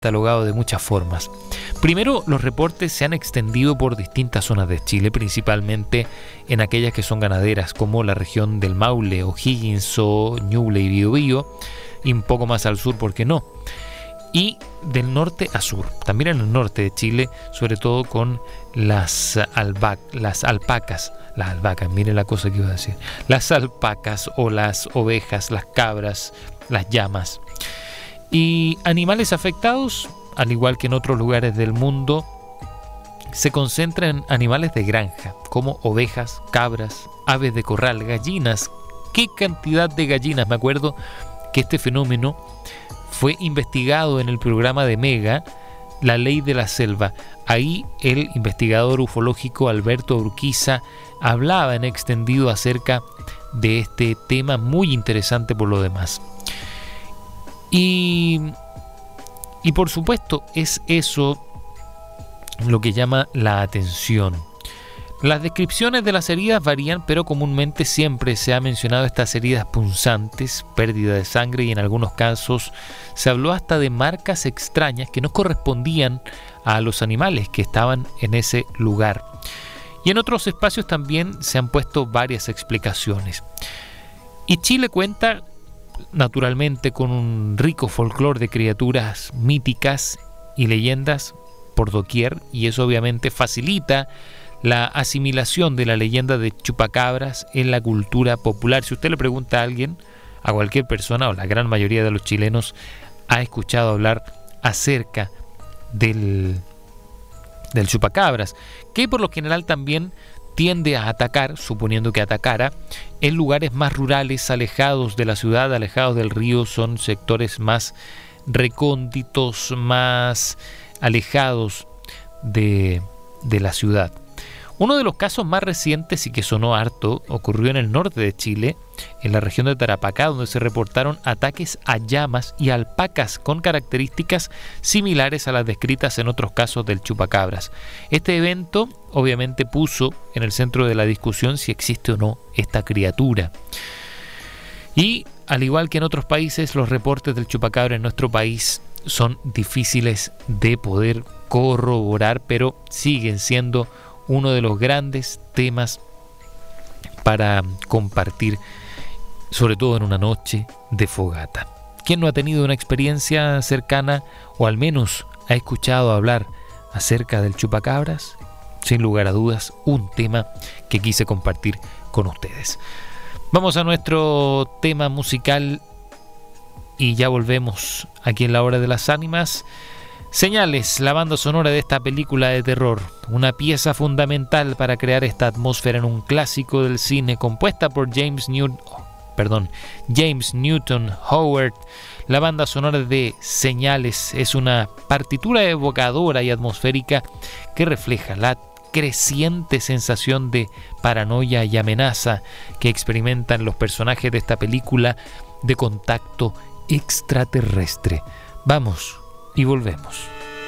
catalogado de muchas formas. Primero, los reportes se han extendido por distintas zonas de Chile, principalmente en aquellas que son ganaderas, como la región del Maule, O'Higgins, Ñuble y Biobío, y un poco más al sur, ¿por qué no? Y del norte a sur, también en el norte de Chile, sobre todo con las alpacas, miren la cosa que iba a decir, las alpacas o las ovejas, las cabras, las llamas. Y animales afectados, al igual que en otros lugares del mundo, se concentran en animales de granja, como ovejas, cabras, aves de corral, gallinas. ¿Qué cantidad de gallinas? Me acuerdo que este fenómeno fue investigado en el programa de Mega, La Ley de la Selva. Ahí el investigador ufológico Alberto Urquiza hablaba en extendido acerca de este tema muy interesante por lo demás. Y por supuesto es eso lo que llama la atención. Las descripciones de las heridas varían, pero comúnmente siempre se ha mencionado estas heridas punzantes, pérdida de sangre, y en algunos casos se habló hasta de marcas extrañas que no correspondían a los animales que estaban en ese lugar. Y en otros espacios también se han puesto varias explicaciones. Y Chile cuenta naturalmente con un rico folclore de criaturas míticas y leyendas por doquier, y eso obviamente facilita la asimilación de la leyenda de chupacabras en la cultura popular. Si usted le pregunta a alguien, a cualquier persona, o la gran mayoría de los chilenos ha escuchado hablar acerca del chupacabras, que por lo general también tiende a atacar, suponiendo que atacara, en lugares más rurales, alejados de la ciudad, alejados del río. Son sectores más recónditos, más alejados de la ciudad. Uno de los casos más recientes y que sonó harto ocurrió en el norte de Chile, en la región de Tarapacá, donde se reportaron ataques a llamas y alpacas con características similares a las descritas en otros casos del chupacabras. Este evento obviamente puso en el centro de la discusión si existe o no esta criatura. Y al igual que en otros países, los reportes del chupacabra en nuestro país son difíciles de poder corroborar, pero siguen siendo uno de los grandes temas para compartir, sobre todo en una noche de fogata. ¿Quién no ha tenido una experiencia cercana o al menos ha escuchado hablar acerca del chupacabras? Sin lugar a dudas, un tema que quise compartir con ustedes. Vamos a nuestro tema musical y ya volvemos aquí en La Hora de las Ánimas. Señales, la banda sonora de esta película de terror, una pieza fundamental para crear esta atmósfera en un clásico del cine, compuesta por James Newton Howard. La banda sonora de Señales es una partitura evocadora y atmosférica que refleja la creciente sensación de paranoia y amenaza que experimentan los personajes de esta película de contacto extraterrestre. Vamos y volvemos.